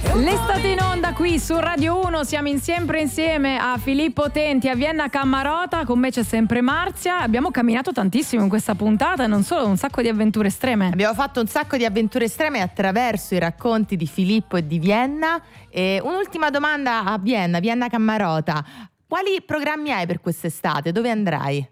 L'estate in onda qui su Radio 1, siamo sempre insieme a Filippo Tenti, a Vienna Cammarota, con me c'è sempre Marzia. Abbiamo camminato tantissimo in questa puntata, non solo, un sacco di avventure estreme. Abbiamo fatto un sacco di avventure estreme attraverso i racconti di Filippo e di Vienna. E un'ultima domanda a Vienna Cammarota. Quali programmi hai per quest'estate? Dove andrai?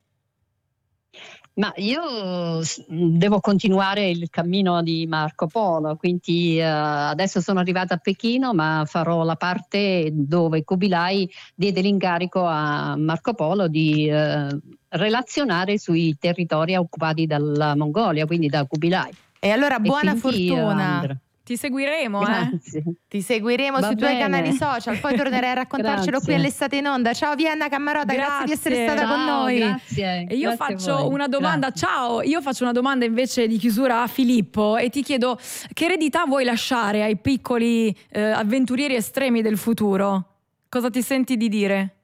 Ma io devo continuare il cammino di Marco Polo, quindi adesso sono arrivata a Pechino, ma farò la parte dove Kubilai diede l'incarico a Marco Polo di relazionare sui territori occupati dalla Mongolia, quindi da Kubilai. E allora buona fortuna. Ti seguiremo, Grazie. Ti seguiremo sui tuoi canali social, poi tornerai a raccontarcelo qui all'estate in onda. Ciao Vienna Cammarota, grazie di essere stata con noi. Grazie. E io faccio una domanda, io faccio una domanda invece di chiusura a Filippo e ti chiedo: che eredità vuoi lasciare ai piccoli avventurieri estremi del futuro? Cosa ti senti di dire?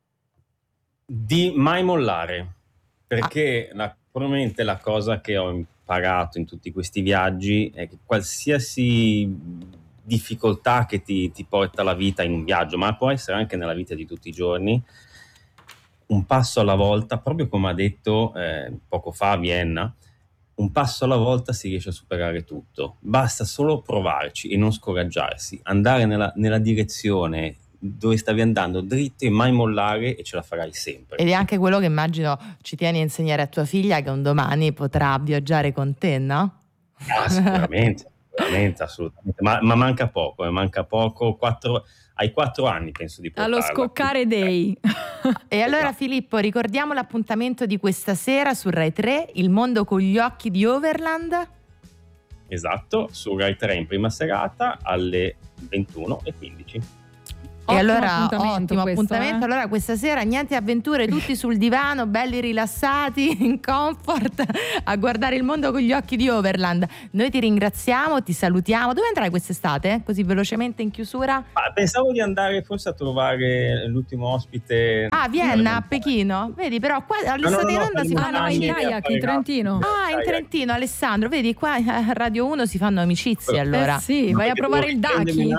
Di mai mollare, perché probabilmente la cosa che ho imparato in tutti questi viaggi è che qualsiasi difficoltà che ti porta la vita in un viaggio, ma può essere anche nella vita di tutti i giorni, un passo alla volta, proprio come ha detto poco fa a Vienna, un passo alla volta si riesce a superare tutto. Basta solo provarci e non scoraggiarsi, andare nella direzione dove stavi andando dritto e mai mollare, e ce la farai sempre. Ed è anche quello che immagino ci tieni a insegnare a tua figlia, che un domani potrà viaggiare con te, no? Sicuramente, assolutamente. Ma manca poco, ai 4 anni penso di portarla. Allo Scoccare Day. E allora Filippo, ricordiamo l'appuntamento di questa sera su Rai 3, Il mondo con gli occhi di Overland. Esatto, su Rai 3 in prima serata alle 21:15. E allora ottimo appuntamento. Allora questa sera niente avventure, tutti sul divano, belli rilassati, in comfort, a guardare il mondo con gli occhi di Overland. Noi ti ringraziamo, ti salutiamo. Dove andrai quest'estate? Così velocemente in chiusura. Pensavo di andare forse a trovare l'ultimo ospite. Vienna, a Pechino. Vedi, però qua all'estate in onda si fanno in Trentino. In Trentino, Alessandro. Vedi, qua a Radio 1 si fanno amicizie. Allora sì, vai a provare il Daki.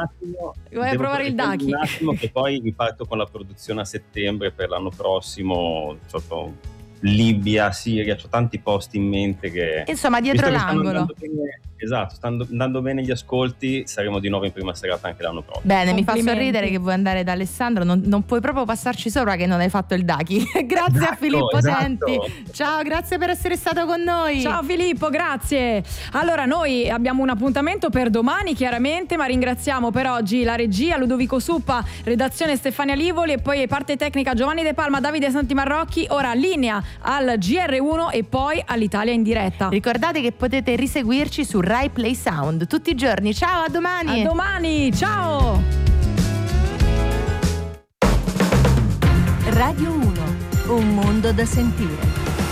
Che poi riparto con la produzione a settembre per l'anno prossimo. Libia, Siria, c'ho tanti posti in mente che insomma dietro l'angolo. Stanno andando bene gli ascolti, saremo di nuovo in prima serata anche l'anno prossimo. Bene, mi fa sorridere che vuoi andare da Alessandro, non puoi proprio passarci sopra che non hai fatto il Daki. Grazie a Filippo Tenti. Ciao, grazie per essere stato con noi. Ciao Filippo, grazie. Allora noi abbiamo un appuntamento per domani chiaramente, ma ringraziamo per oggi la regia, Ludovico Suppa, redazione Stefania Livoli e poi parte tecnica Giovanni De Palma, Davide Santimarrocchi. Ora linea al GR1 e poi all'Italia in diretta. Ricordate che potete riseguirci su Rai Play Sound tutti i giorni. Ciao, a domani. A domani, ciao. Radio 1, un mondo da sentire.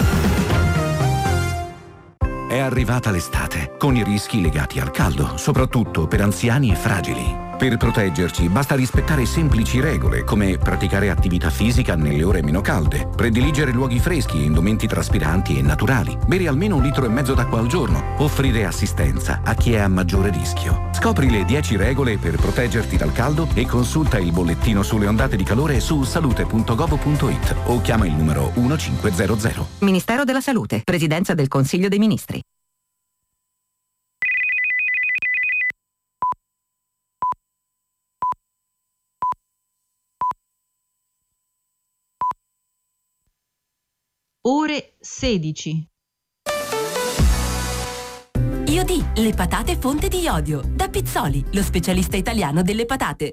È arrivata l'estate, con i rischi legati al caldo, soprattutto per anziani e fragili. Per proteggerci basta rispettare semplici regole come praticare attività fisica nelle ore meno calde, prediligere luoghi freschi e indumenti traspiranti e naturali, bere almeno 1,5 litri d'acqua al giorno, offrire assistenza a chi è a maggiore rischio. Scopri le 10 regole per proteggerti dal caldo e consulta il bollettino sulle ondate di calore su salute.gov.it o chiama il numero 1500. Ministero della Salute, Presidenza del Consiglio dei Ministri. Ore 16. IOD, le patate fonte di iodio. Da Pizzoli, lo specialista italiano delle patate.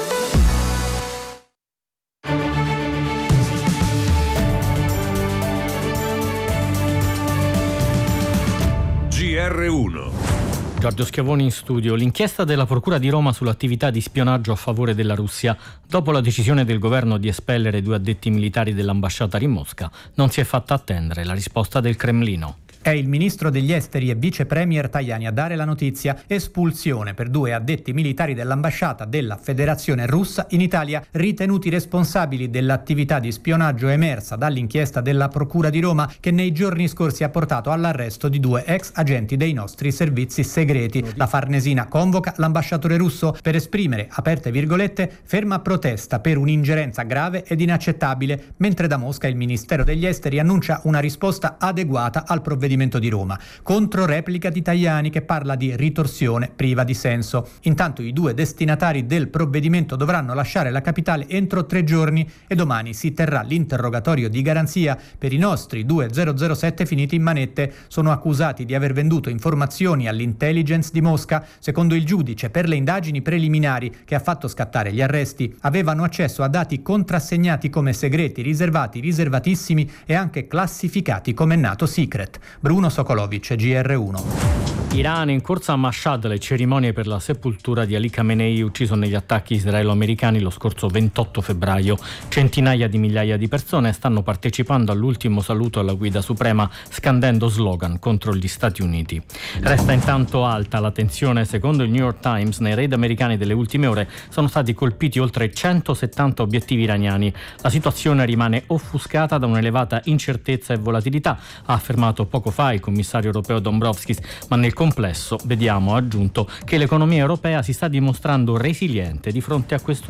GR1. Giorgio Schiavoni in studio. L'inchiesta della Procura di Roma sull'attività di spionaggio a favore della Russia, dopo la decisione del governo di espellere 2 addetti militari dell'ambasciata in Mosca, non si è fatta attendere la risposta del Cremlino. È il ministro degli esteri e vice premier Tajani a dare la notizia: espulsione per 2 addetti militari dell'ambasciata della Federazione Russa in Italia, ritenuti responsabili dell'attività di spionaggio emersa dall'inchiesta della Procura di Roma, che nei giorni scorsi ha portato all'arresto di 2 ex agenti dei nostri servizi segreti. La Farnesina convoca l'ambasciatore russo per esprimere, aperte virgolette, ferma protesta per un'ingerenza grave ed inaccettabile, mentre da Mosca il Ministero degli Esteri annuncia una risposta adeguata al provvedimento di Roma, contro replica di Tajani che parla di ritorsione priva di senso. Intanto i 2 destinatari del provvedimento dovranno lasciare la capitale entro 3 giorni e domani si terrà l'interrogatorio di garanzia per i nostri 2 007 finiti in manette. Sono accusati di aver venduto informazioni all'intelligence di Mosca. Secondo il giudice, per le indagini preliminari che ha fatto scattare gli arresti, avevano accesso a dati contrassegnati come segreti, riservati, riservatissimi e anche classificati come NATO secret. Bruno Sokolovic, GR1. Iran, in corsa a Mashhad le cerimonie per la sepoltura di Ali Khamenei, ucciso negli attacchi israelo-americani lo scorso 28 febbraio. Centinaia di migliaia di persone stanno partecipando all'ultimo saluto alla guida suprema, scandendo slogan contro gli Stati Uniti. Resta intanto alta la tensione. Secondo il New York Times, nei raid americani delle ultime ore sono stati colpiti oltre 170 obiettivi iraniani. La situazione rimane offuscata da un'elevata incertezza e volatilità, ha affermato poco fa il commissario europeo Dombrovskis, ma nel complesso vediamo, ha aggiunto, che l'economia europea si sta dimostrando resiliente di fronte a questo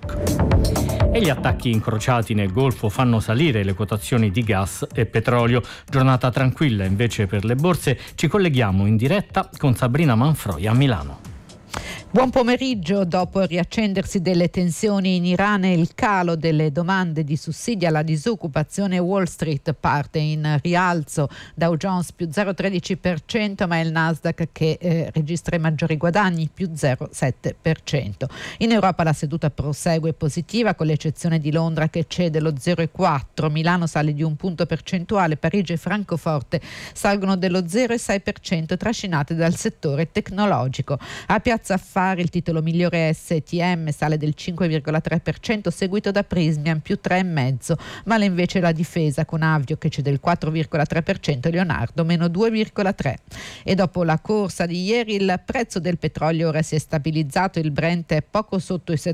shock. E gli attacchi incrociati nel Golfo fanno salire le quotazioni di gas e petrolio. Giornata tranquilla invece per le borse. Ci colleghiamo in diretta con Sabrina Manfroi a Milano. Buon pomeriggio. Dopo il riaccendersi delle tensioni in Iran e il calo delle domande di sussidi alla disoccupazione, Wall Street parte in rialzo. Dow Jones più 0,13%, ma è il Nasdaq che registra i maggiori guadagni, più 0,7%. In Europa la seduta prosegue positiva, con l'eccezione di Londra che cede lo 0,4%, Milano sale di 1 punto percentuale, Parigi e Francoforte salgono dello 0,6%, trascinate dal settore tecnologico. A Piazza Affari il titolo migliore STM sale del 5,3%, seguito da Prysmian più 3,5%, male invece la difesa con Avio che cede il 4,3%, Leonardo meno 2,3%. E dopo la corsa di ieri il prezzo del petrolio ora si è stabilizzato, il Brent è poco sotto i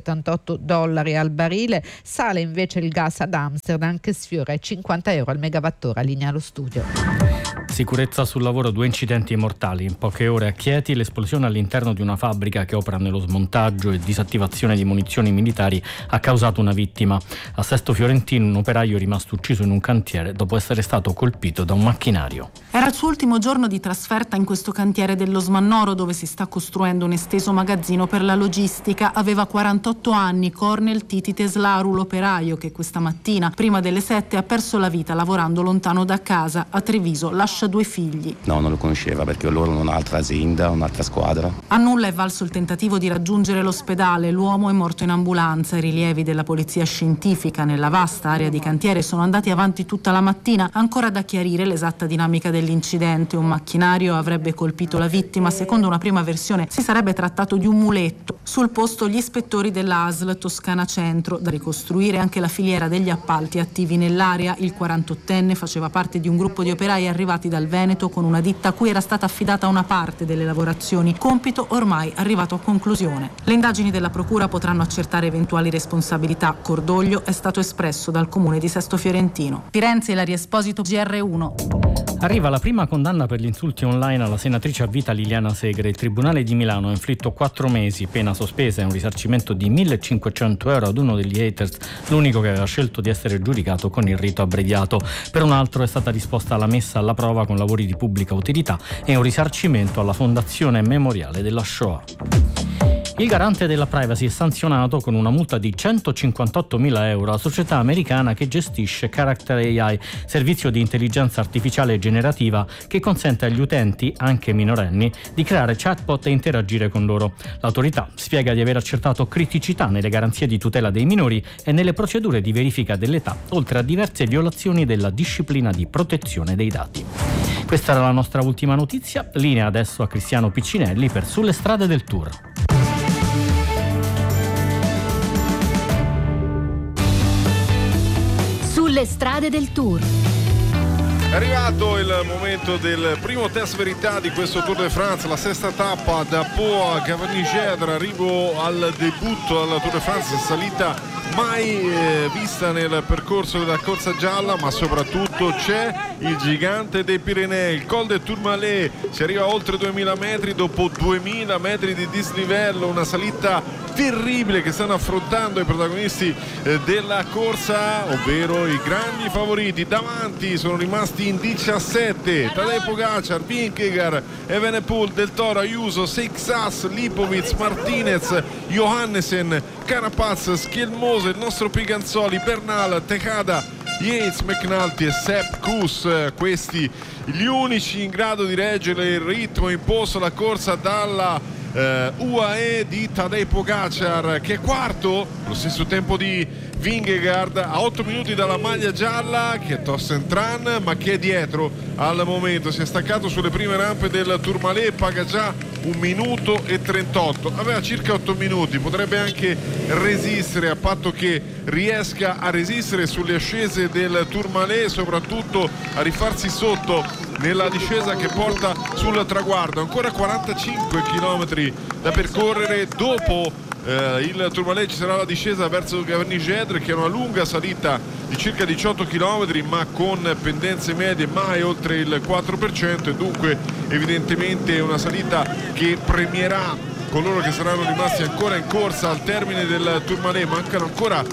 $78 al barile, sale invece il gas ad Amsterdam che sfiora i €50 al megawattora. Linea allo studio. Sicurezza sul lavoro, 2 incidenti mortali. In poche ore a Chieti l'esplosione all'interno di una fabbrica che opera nello smontaggio e disattivazione di munizioni militari ha causato una vittima. A Sesto Fiorentino un operaio è rimasto ucciso in un cantiere dopo essere stato colpito da un macchinario. Era il suo ultimo giorno di trasferta in questo cantiere dello Smannoro, dove si sta costruendo un esteso magazzino per la logistica. Aveva 48 anni, Cornel Titi Teslaru, l'operaio che questa mattina, prima delle 7, ha perso la vita lavorando lontano da casa. A Treviso lascia 2 figli. No, non lo conosceva perché loro hanno un'altra azienda, un'altra squadra. A nulla è valso il tentativo di raggiungere l'ospedale. L'uomo è morto in ambulanza. I rilievi della polizia scientifica nella vasta area di cantiere sono andati avanti tutta la mattina. Ancora da chiarire l'esatta dinamica dell'incidente. Un macchinario avrebbe colpito la vittima. Secondo una prima versione si sarebbe trattato di un muletto. Sul posto gli ispettori della ASL Toscana Centro. Da ricostruire anche la filiera degli appalti attivi nell'area. Il 48enne faceva parte di un gruppo di operai arrivati dal Veneto con una ditta a cui era stata affidata una parte delle lavorazioni, compito ormai arrivato a conclusione. Le indagini della procura potranno accertare eventuali responsabilità. Cordoglio è stato espresso dal comune di Sesto Fiorentino. Firenze, Ilaria Esposito, GR1. Arriva la prima condanna per gli insulti online alla senatrice a vita Liliana Segre. Il Tribunale di Milano ha inflitto 4 mesi, pena sospesa e un risarcimento di €1.500 ad uno degli haters, l'unico che aveva scelto di essere giudicato con il rito abbreviato. Per un altro è stata disposta la messa alla prova con lavori di pubblica utilità e un risarcimento alla Fondazione Memoriale della Shoah. Il garante della privacy è sanzionato con una multa di €158.000 alla società americana che gestisce Character AI, servizio di intelligenza artificiale generativa che consente agli utenti, anche minorenni, di creare chatbot e interagire con loro. L'autorità spiega di aver accertato criticità nelle garanzie di tutela dei minori e nelle procedure di verifica dell'età, oltre a diverse violazioni della disciplina di protezione dei dati. Questa era la nostra ultima notizia. Linea adesso a Cristiano Piccinelli per Sulle strade del Tour. Sulle strade del Tour. È arrivato il momento del primo test verità di questo Tour de France, la sesta tappa da Pau a Gavarnie-Gedre, arrivo al debutto alla Tour de France, salita mai vista nel percorso della corsa gialla, ma soprattutto c'è il gigante dei Pirenei, il Col de Tourmalet. Si arriva a oltre 2000 metri dopo 2000 metri di dislivello, una salita terribile che stanno affrontando i protagonisti della corsa, ovvero i grandi favoriti. Davanti sono rimasti in 17 Tadej Pogačar, Vingegaard, Evenepoel, Del Toro, Ayuso, Seixas, Lipovic, Martinez, Johannesen, Carapaz, Schielmose, il nostro Piganzoli, Bernal, Tejada, Yates, McNulty e Sepp Kuss. Questi gli unici in grado di reggere il ritmo imposto alla corsa dalla UAE di Tadej Pogačar, che è quarto, allo stesso tempo di Vingegaard, a 8 minuti dalla maglia gialla, che è Thorsten Tran, ma che è dietro al momento. Si è staccato sulle prime rampe del Tourmalet, paga già 1 minuto e 38, aveva circa 8 minuti, potrebbe anche resistere, a patto che riesca a resistere sulle ascese del Tourmalet, soprattutto a rifarsi sotto nella discesa che porta sul traguardo. Ancora 45 km da percorrere. Dopo il Tourmalet ci sarà la discesa verso Gavarnie-Gedre, che è una lunga salita di circa 18 km, ma con pendenze medie mai oltre il 4%, e dunque evidentemente è una salita che premierà coloro che saranno rimasti ancora in corsa al termine del Tourmalet. Mancano ancora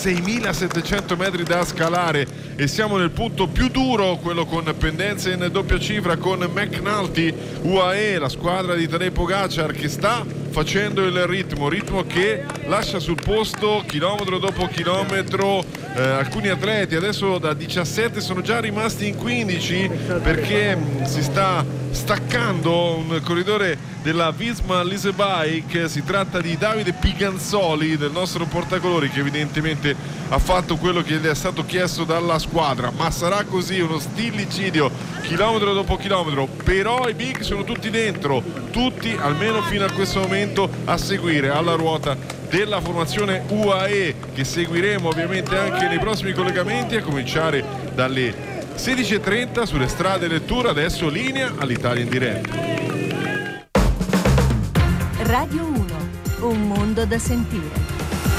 6.700 metri da scalare e siamo nel punto più duro, quello con pendenze in doppia cifra, con McNulty, UAE, la squadra di Tadej Pogačar, che sta facendo il ritmo che lascia sul posto chilometro dopo chilometro alcuni atleti. Adesso da 17 sono già rimasti in 15, perché si sta staccando un corridore della Visma Leasebike. Si tratta di Davide Piganzoli, del nostro portacolori, che evidentemente ha fatto quello che gli è stato chiesto dalla squadra, ma sarà così, uno stillicidio chilometro dopo chilometro. Però i big sono tutti dentro, tutti almeno fino a questo momento a seguire alla ruota della formazione UAE, che seguiremo ovviamente anche nei prossimi collegamenti, a cominciare dalle 16.30 sulle strade del Tour. Adesso linea all'Italia in diretta. Radio 1, un mondo da sentire.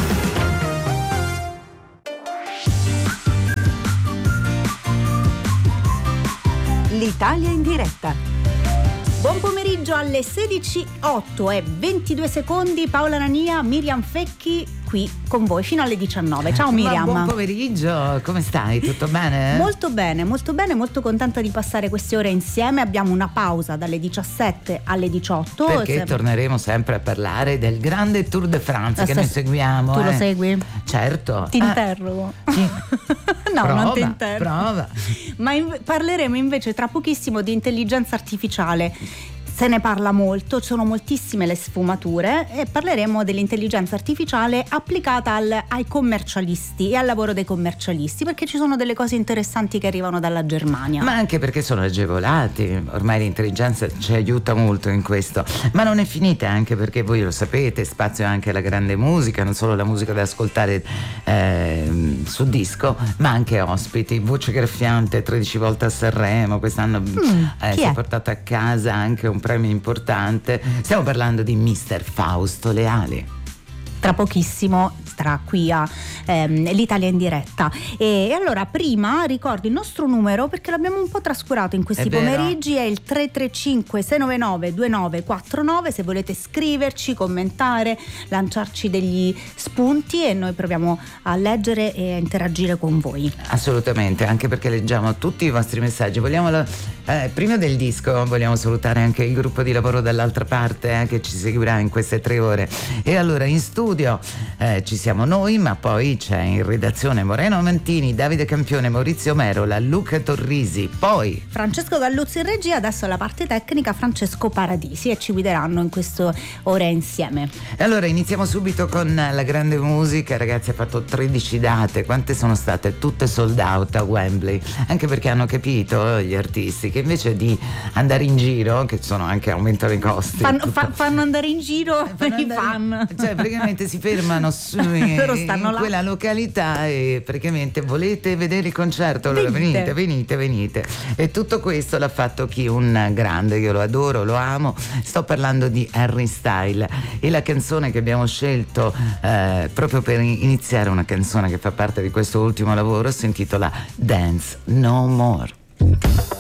L'Italia in diretta. Buon pomeriggio alle 16:08 e 22 secondi. Paola Nania, Miriam Fecchi qui con voi fino alle 19. Ciao Miriam. Buon pomeriggio, come stai? Tutto bene? Molto bene, molto contenta di passare queste ore insieme. Abbiamo una pausa dalle 17 alle 18. Perché torneremo sempre a parlare del grande Tour de France che noi seguiamo. Tu lo segui? Certo. Ti interrogo. No, prova, non ti interrogo. Prova. Ma parleremo invece tra pochissimo di intelligenza artificiale. Se ne parla molto, ci sono moltissime le sfumature, e parleremo dell'intelligenza artificiale applicata ai commercialisti e al lavoro dei commercialisti, perché ci sono delle cose interessanti che arrivano dalla Germania. Ma anche perché sono agevolati, ormai l'intelligenza ci aiuta molto in questo. Ma non è finita, anche perché voi lo sapete, spazio anche alla grande musica, non solo la musica da ascoltare su disco, ma anche ospiti. Voce graffiante 13 volte a Sanremo, quest'anno si è portato a casa anche un premio importante. Stiamo parlando di Mister Fausto Leali. Tra pochissimo starà qui a l'Italia in diretta. E allora prima ricordo il nostro numero, perché l'abbiamo un po' trascurato in questi pomeriggi, è il 335 699 2949. Se volete scriverci, commentare, lanciarci degli spunti, e noi proviamo a leggere e a interagire con voi. Assolutamente, anche perché leggiamo tutti i vostri messaggi. Prima del disco vogliamo salutare anche il gruppo di lavoro dall'altra parte che ci seguirà in queste 3 ore. E allora in studio ci siamo noi, ma poi c'è in redazione Moreno Mantini, Davide Campione, Maurizio Merola, Luca Torrisi, poi Francesco Galluzzi in regia. Adesso alla parte tecnica Francesco Paradisi, e ci guideranno in queste ore insieme. E allora iniziamo subito con la grande musica. Ragazzi, ha fatto 13 date, quante sono state? Tutte sold out a Wembley, anche perché hanno capito gli artisti che invece di andare in giro, che sono anche aumentano i costi, fanno andare in giro i fan, cioè praticamente praticamente si fermano in quella località e praticamente volete vedere il concerto, allora venite. E tutto questo l'ha fatto chi? Un grande, io lo adoro, lo amo. Sto parlando di Harry Styles e la canzone che abbiamo scelto proprio per iniziare, una canzone che fa parte di questo ultimo lavoro, si intitola Dance No More.